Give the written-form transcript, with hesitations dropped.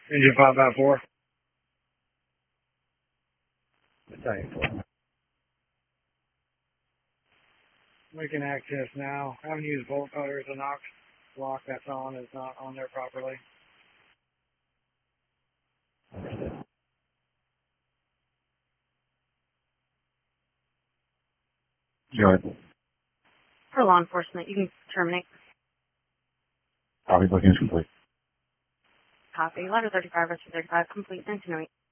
Engine 5x4. Battalion 4. We can access now. I haven't used bolt cutters. The knock lock that's on is not on there properly. Understood. Go ahead. For law enforcement, you can terminate. Copy, booking is complete. Copy. Letter 35, Rescue 35, complete and tonight.